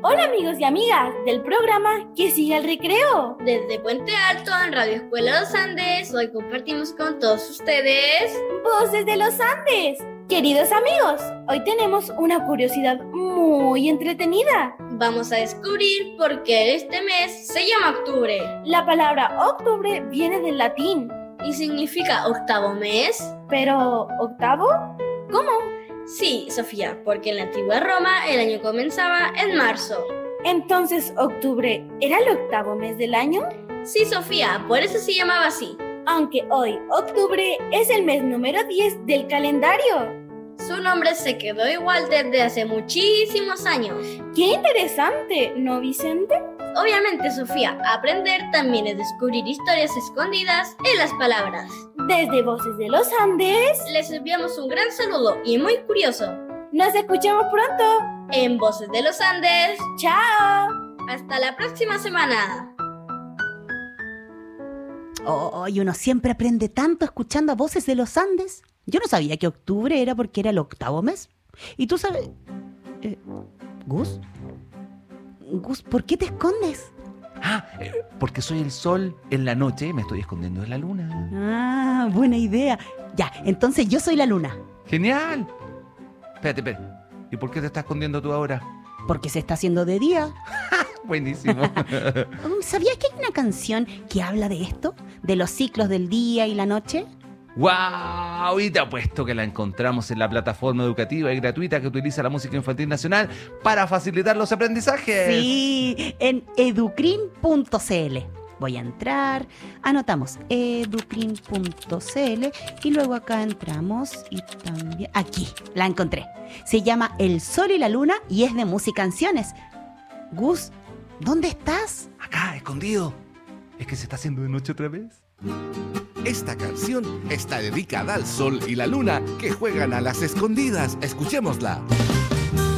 Hola amigos y amigas del programa Que Siga el Recreo. Desde Puente Alto en Radio Escuela Los Andes, hoy compartimos con todos ustedes Voces de los Andes. Queridos amigos, hoy tenemos una curiosidad muy entretenida. Vamos a descubrir por qué este mes se llama octubre. La palabra octubre viene del latín. ¿Y significa octavo mes? ¿Pero octavo? ¿Cómo? Sí, Sofía, porque en la antigua Roma el año comenzaba en marzo. Entonces, ¿octubre era el octavo mes del año? Sí, Sofía, por eso se llamaba así. Aunque hoy, octubre, es el mes número 10 del calendario. Su nombre se quedó igual desde hace muchísimos años. ¡Qué interesante! ¿No, Vicente? Obviamente, Sofía, aprender también es descubrir historias escondidas en las palabras. Desde Voces de los Andes, les enviamos un gran saludo y muy curioso. Nos escuchamos pronto en Voces de los Andes. ¡Chao! Hasta la próxima semana. Y uno siempre aprende tanto escuchando a Voces de los Andes. Yo no sabía que octubre era porque era el octavo mes. ¿Y tú sabes? ¿Gus? Gus, ¿por qué te escondes? Porque soy el sol en la noche y me estoy escondiendo de la luna. Ah, buena idea. Ya, entonces yo soy la luna. ¡Genial! Espérate. ¿Y por qué te estás escondiendo tú ahora? Porque se está haciendo de día. Buenísimo. ¿Sabías que hay una canción que habla de esto? ¿De los ciclos del día y la noche? ¡Wow! Y te apuesto que la encontramos en la plataforma educativa y gratuita que utiliza la música infantil nacional para facilitar los aprendizajes. Sí, en educrin.cl. Voy a entrar, anotamos educrin.cl y luego acá entramos y también... Aquí, la encontré. Se llama El Sol y la Luna y es de Musicanciones. Gus, ¿dónde estás? Acá, escondido. ¿Es que se está haciendo de noche otra vez? Esta canción está dedicada al sol y la luna que juegan a las escondidas. Escuchémosla.